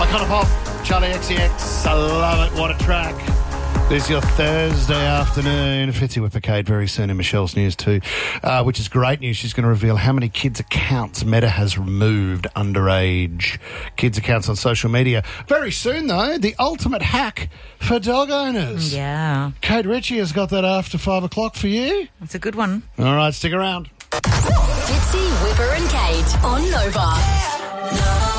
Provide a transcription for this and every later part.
Icona Pop, Charlie XCX. I love it. What a track. This is your Thursday afternoon. Fitzy with Picade very soon in Michelle's news too, which is great news. She's going to reveal how many kids' accounts Meta has removed underage kids' accounts on social media. Very soon, though, the ultimate hack for dog owners. Yeah. Kate Ritchie has got that after 5 o'clock for you. That's a good one. All right, stick around. Fitzy, Whipper and Kate on Nova.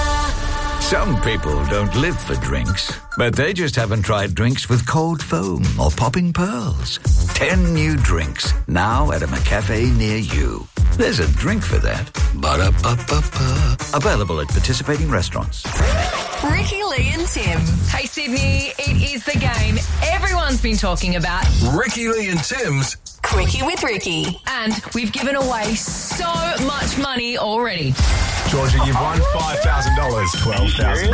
Some people don't live for drinks, but they just haven't tried drinks with cold foam or popping pearls. 10 new drinks, now at a McCafe near you. There's a drink for that. Ba-da-ba-ba-ba. Available at participating restaurants. Ricky, Lee and Tim. Hey Sydney, it is the game everyone's been talking about. Ricky, Lee and Tim's Quickie with Ricky. And we've given away so much money already. Georgia, you've won $5,000, $12,000,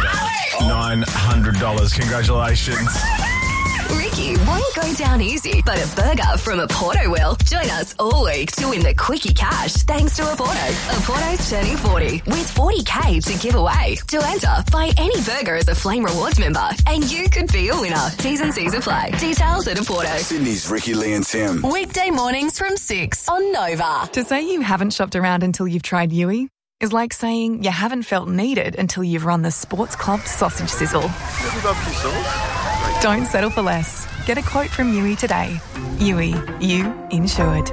$900. Congratulations. Ricky won't go down easy, but a burger from Oporto will. Join us all week to win the Quickie Cash thanks to Oporto. Oporto's turning 40 with 40K to give away. To enter, buy any burger as a Flame Rewards member and you could be a winner. T's and C's apply. Details at Oporto. Sydney's Ricky, Lee and Tim. Weekday mornings from 6 on Nova. To say you haven't shopped around until you've tried Yui is like saying you haven't felt needed until you've run the Sports Club sausage sizzle. Don't settle for less. Get a quote from Yui today. Yui, you insured.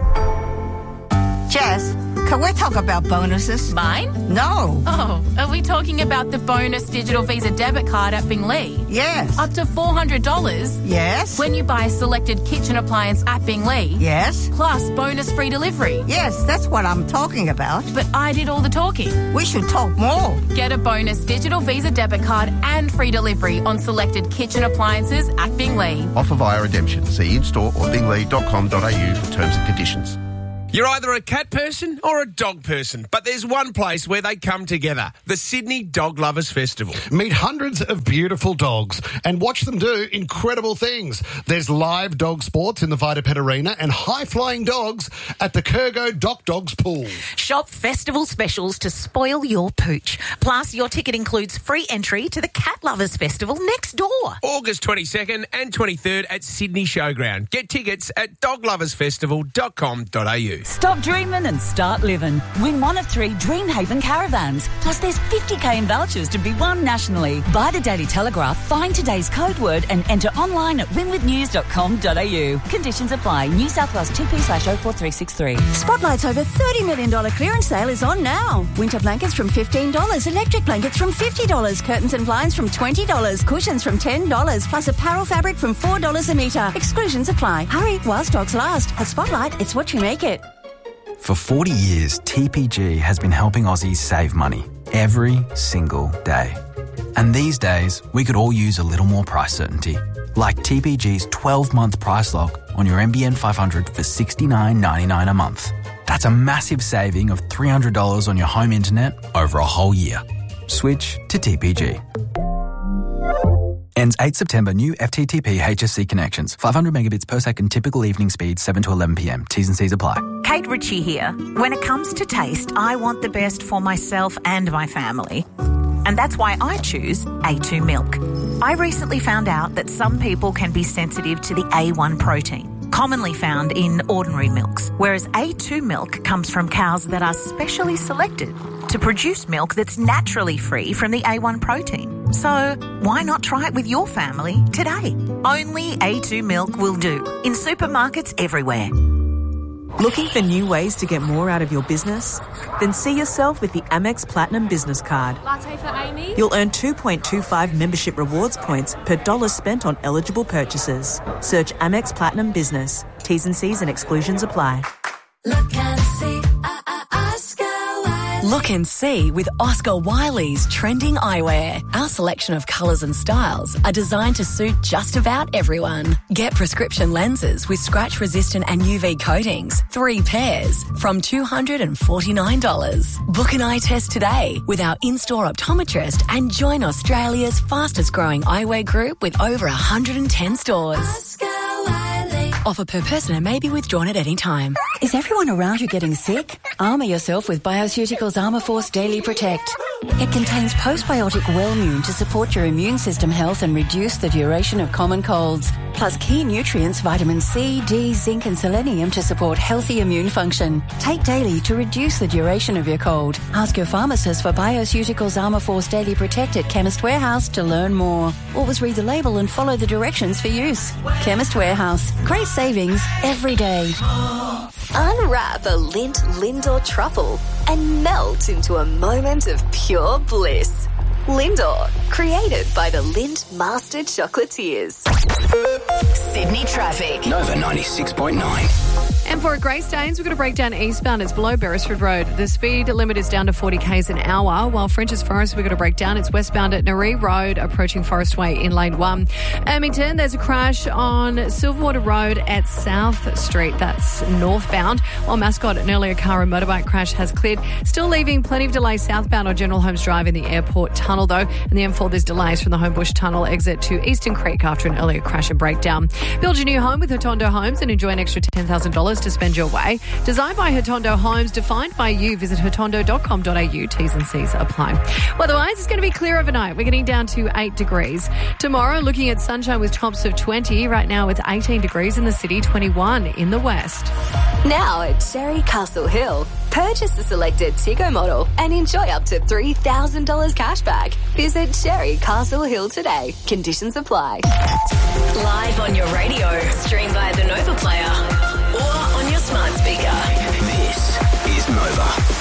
Jess, can we talk about bonuses? Mine? No. Oh, are we talking about the bonus digital Visa debit card at Binglee? Yes. Up to $400? Yes. When you buy a selected kitchen appliance at Binglee? Yes. Plus bonus free delivery? Yes, that's what I'm talking about. But I did all the talking. We should talk more. Get a bonus digital Visa debit card and free delivery on selected kitchen appliances at Binglee. Offer via redemption. See in-store or binglee.com.au for terms and conditions. You're either a cat person or a dog person, but there's one place where they come together, the Sydney Dog Lovers Festival. Meet hundreds of beautiful dogs and watch them do incredible things. There's live dog sports in the Vitapet Arena and high-flying dogs at the Kurgo Doc Dogs Pool. Shop festival specials to spoil your pooch. Plus, your ticket includes free entry to the Cat Lovers Festival next door. August 22nd and 23rd at Sydney Showground. Get tickets at dogloversfestival.com.au. Stop dreaming and start living. Win one of 3 Dreamhaven caravans. Plus there's 50k in vouchers to be won nationally. Buy the Daily Telegraph, find today's code word and enter online at winwithnews.com.au. Conditions apply. New South Wales TP/04363. Spotlight's over $30 million clearance sale is on now. Winter blankets from $15, electric blankets from $50, curtains and blinds from $20, cushions from $10, plus apparel fabric from $4 a metre. Exclusions apply. Hurry while stocks last. At Spotlight, it's what you make it. For 40 years, TPG has been helping Aussies save money every single day. And these days, we could all use a little more price certainty. Like TPG's 12-month price lock on your NBN 500 for $69.99 a month. That's a massive saving of $300 on your home internet over a whole year. Switch to TPG. Ends 8 September. New FTTP HSC connections. 500 megabits per second. Typical evening speed 7 to 11 p.m. T's and C's apply. Kate Ritchie here. When it comes to taste, I want the best for myself and my family. And that's why I choose A2 milk. I recently found out that some people can be sensitive to the A1 protein, commonly found in ordinary milks, whereas A2 milk comes from cows that are specially selected to produce milk that's naturally free from the A1 protein. So why not try it with your family today? Only A2 milk will do in supermarkets everywhere. Looking for new ways to get more out of your business? Then see yourself with the Amex Platinum Business Card. Latte for Amy? You'll earn 2.25 membership rewards points per dollar spent on eligible purchases. Search Amex Platinum Business. T's and C's and exclusions apply. Look and see, Oscar Wiley. Look and see with Oscar Wiley's trending eyewear. Our selection of colours and styles are designed to suit just about everyone. Get prescription lenses with scratch-resistant and UV coatings, 3 pairs, from $249. Book an eye test today with our in-store optometrist and join Australia's fastest-growing eyewear group with over 110 stores. Oscar Wiley. Offer per person and may be withdrawn at any time. Is everyone around you getting sick? Armour yourself with Bioceuticals Armour Force Daily Protect. It contains postbiotic Wellmune to support your immune system health and reduce the duration of common colds. Plus key nutrients, vitamin C, D, zinc and selenium to support healthy immune function. Take daily to reduce the duration of your cold. Ask your pharmacist for Bioceuticals Armour Force Daily Protect at Chemist Warehouse to learn more. Always read the label and follow the directions for use. Chemist Warehouse. Great savings every day. Unwrap a Lindt Lindor truffle and melt into a moment of pure bliss. Lindor, created by the Lindt Master Chocolatiers. Sydney traffic. Nova 96.9. And for Grey Staines, we're going to break down eastbound. It's below Beresford Road. The speed limit is down to 40 k's an hour, while French's Forest, we're going to break down. It's westbound at Naree Road, approaching Forest Way in Lane 1. Ermington, there's a crash on Silverwater Road at South Street. That's northbound. While Mascot, an earlier car and motorbike crash has cleared. Still leaving plenty of delay southbound on General Holmes Drive in the Airport Tunnel, though. And the M4, there's delays from the Homebush Tunnel exit to Eastern Creek after an earlier crash and breakdown. Build your new home with Hotondo Homes and enjoy an extra $10,000 to spend your way. Designed by Hotondo Homes, defined by you. Visit hotondo.com.au. T's and C's apply. Weatherwise, it's going to be clear overnight. We're getting down to 8 degrees. Tomorrow, looking at sunshine with tops of 20. Right now, it's 18 degrees in the city, 21 in the west. Now at Cherry Castle Hill. Purchase the selected Tigo model and enjoy up to $3,000 cash back. Visit Cherry Castle Hill today. Conditions apply. Live on your radio, stream via the Nova Player or on your smart speaker. This is Nova.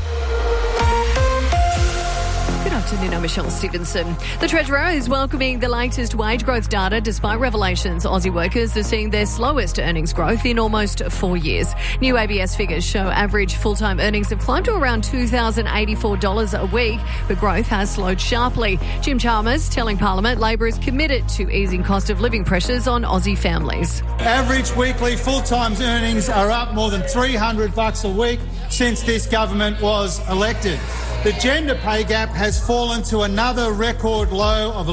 Good afternoon, I'm Michelle Stevenson. The Treasurer is welcoming the latest wage growth data despite revelations Aussie workers are seeing their slowest earnings growth in almost 4 years. New ABS figures show average full-time earnings have climbed to around $2,084 a week, but growth has slowed sharply. Jim Chalmers telling Parliament Labor is committed to easing cost of living pressures on Aussie families. Average weekly full-time earnings are up more than $300 a week since this government was elected. The gender pay gap has fallen to another record low of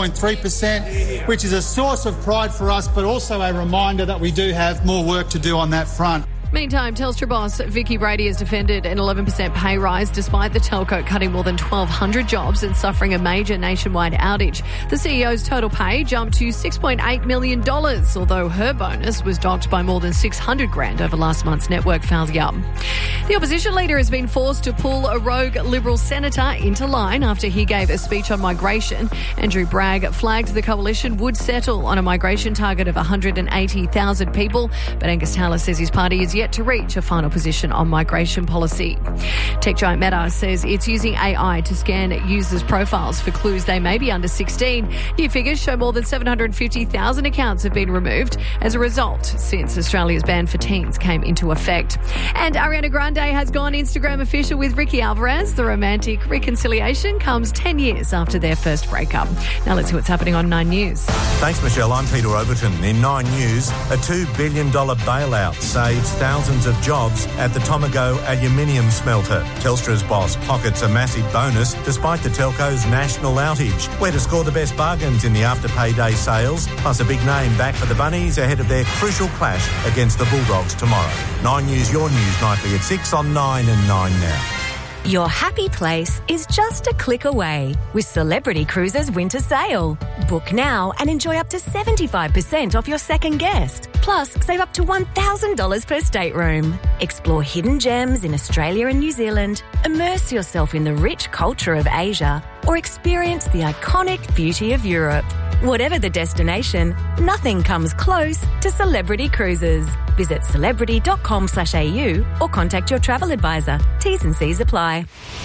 11.3%, which is a source of pride for us, but also a reminder that we do have more work to do on that front. Meantime, Telstra boss Vicky Brady has defended an 11% pay rise despite the telco cutting more than 1,200 jobs and suffering a major nationwide outage. The CEO's total pay jumped to $6.8 million, although her bonus was docked by more than $600,000 over last month's network failure. The opposition leader has been forced to pull a rogue Liberal senator into line after he gave a speech on migration. Andrew Bragg flagged the coalition would settle on a migration target of 180,000 people, but Angus Taylor says his party is yet to reach a final position on migration policy. Tech giant Meta says it's using AI to scan users' profiles for clues they may be under 16. New figures show more than 750,000 accounts have been removed as a result since Australia's ban for teens came into effect. And Ariana Grande has gone Instagram official with Ricky Alvarez. The romantic reconciliation comes 10 years after their first breakup. Now let's see what's happening on 9 News. Thanks, Michelle. I'm Peter Overton. In 9 News, a $2 billion bailout saves thousands of jobs at the Tomago aluminium smelter. Telstra's boss pockets a massive bonus despite the telco's national outage. Where to score the best bargains in the after-payday sales, plus a big name back for the Bunnies ahead of their crucial clash against the Bulldogs tomorrow. 9 News, your news nightly at 6 on 9 and 9 now. Your happy place is just a click away with Celebrity Cruises Winter Sale. Book now and enjoy up to 75% off your second guest. Plus, save up to $1,000 per stateroom. Explore hidden gems in Australia and New Zealand, immerse yourself in the rich culture of Asia, or experience the iconic beauty of Europe. Whatever the destination, nothing comes close to Celebrity Cruises. Visit celebrity.com/au or contact your travel advisor. T's and C's apply.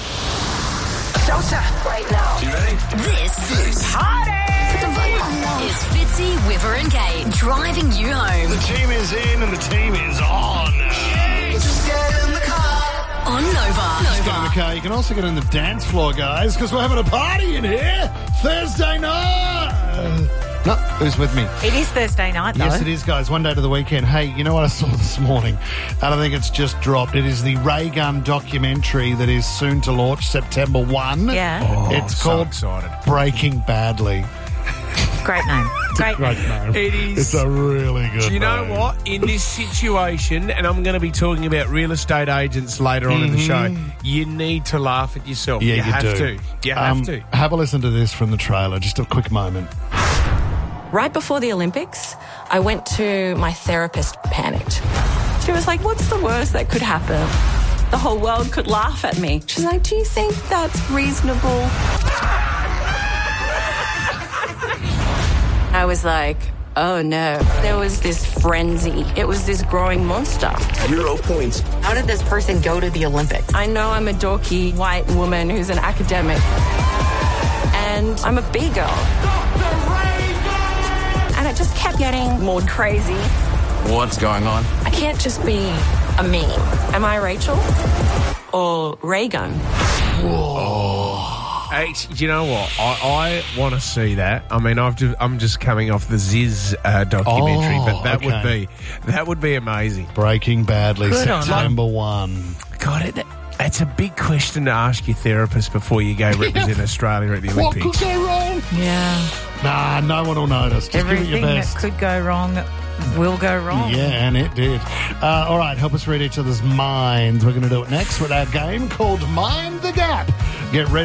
Showtime right now. You ready? This party is Fitzy, Whipper and Kate driving you home. The team is in and the team is on. Just get in the car. On Nova. Just get in the car. You can also get on the dance floor, guys, because we're having a party in here Thursday night. No, who's with me? It is Thursday night, though. Yes, it is, guys. One day to the weekend. Hey, you know what I saw this morning? And I think it's just dropped. It is the Ray Gun documentary that is soon to launch September 1. Yeah. It's called Breaking Badly. Great name. Great name. It is. It's a really good Do you know name. what? In this situation, and I'm going to be talking about real estate agents later on in the show, you need to laugh at yourself. Yeah, you have do. to. You have to. Have a listen to this from the trailer. Just a quick moment. Right before the Olympics, I went to my therapist, panicked. She was like, what's the worst that could happen? The whole world could laugh at me. She's like, do you think that's reasonable? I was like, oh no. There was this frenzy. It was this growing monster. 0 points. How did this person go to the Olympics? I know I'm a dorky white woman who's an academic. And I'm a B-girl. And it just kept getting more crazy. What's going on? I can't just be a meme. Am I Rachel? Or Reagan? Hey, do you know what? I want to see that. I mean, I'm just coming off the Ziz documentary, but that would be amazing. Breaking Badly, Good on September 1. God, it's a big question to ask your therapist before you go represent Australia at the What Olympics. could go wrong? Yeah. Nah, no one will notice. Just give it your Everything best. that could go wrong will go wrong. Yeah, and it did. All right, help us read each other's minds. We're going to do it next with our game called Mind the Gap. Get ready.